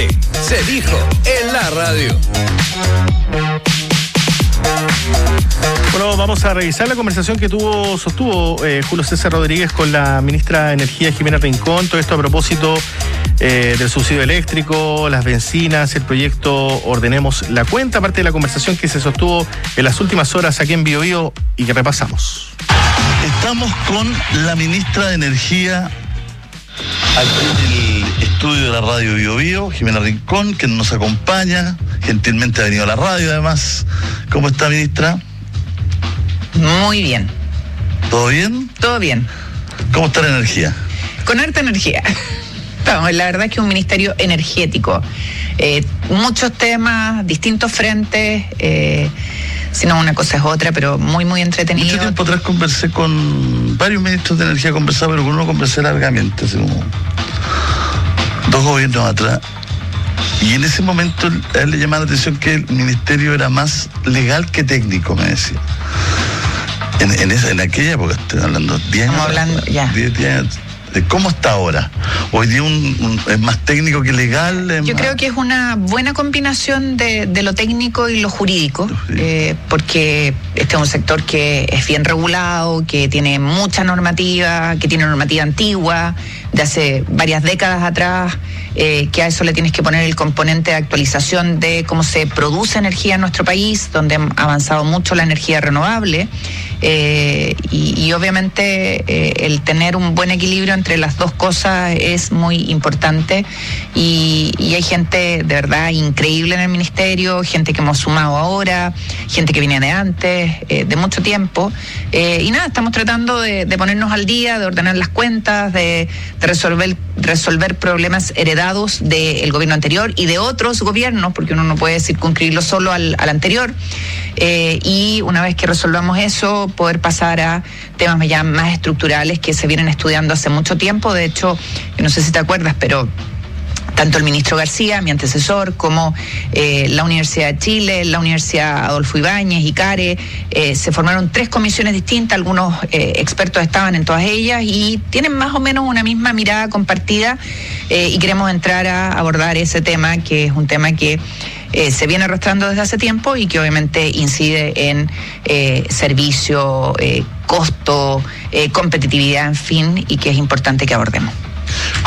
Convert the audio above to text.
Chile. Se dijo en la radio. Bueno, vamos a revisar la conversación que sostuvo Julio César Rodríguez con la ministra de Energía, Jimena Rincón. Todo esto a propósito del subsidio eléctrico, las bencinas, el proyecto Ordenemos la Cuenta, parte de la conversación que se sostuvo en las últimas horas aquí en Bio Bio y que repasamos. Estamos con la ministra de Energía aquí en el estudio de la radio Bio Bio, Jimena Rincón, que nos acompaña, gentilmente ha venido a la radio además. ¿Cómo está, ministra? Muy bien. ¿Todo bien? Todo bien. ¿Cómo está la energía? Con harta energía. No, la verdad es que es un ministerio energético. Muchos temas, distintos frentes, si no una cosa es otra, pero muy, muy entretenido. Mucho tiempo atrás conversé con varios ministros de energía, pero con uno conversé largamente, hace como 2 gobiernos atrás. Y en ese momento a él le llamaba la atención que el ministerio era más legal que técnico, me decía. En aquella época, estoy hablando 10 años. Estamos hablando, ya. 10 años. ¿Cómo está ahora? Hoy día es más técnico que legal. Yo creo que es una buena combinación de lo técnico y lo jurídico, porque este es un sector que es bien regulado, que tiene mucha normativa, que tiene normativa antigua, de hace varias décadas atrás, que a eso le tienes que poner el componente de actualización de cómo se produce energía en nuestro país, donde ha avanzado mucho la energía renovable, y obviamente el tener un buen equilibrio entre las dos cosas es muy importante, y hay gente de verdad increíble en el ministerio, gente que hemos sumado ahora, gente que viene de antes, de mucho tiempo, y nada, estamos tratando de ponernos al día, de ordenar las cuentas, de resolver problemas heredados del gobierno anterior y de otros gobiernos, porque uno no puede circunscribirlo solo al anterior, y una vez que resolvamos eso, poder pasar a temas ya más estructurales que se vienen estudiando hace mucho tiempo. De hecho, no sé si te acuerdas, pero tanto el ministro García, mi antecesor, como la Universidad de Chile, la Universidad Adolfo Ibáñez y CARE, se formaron 3 comisiones distintas, algunos expertos estaban en todas ellas y tienen más o menos una misma mirada compartida, y queremos entrar a abordar ese tema, que es un tema que se viene arrastrando desde hace tiempo y que obviamente incide en servicio, costo, competitividad, en fin, y que es importante que abordemos.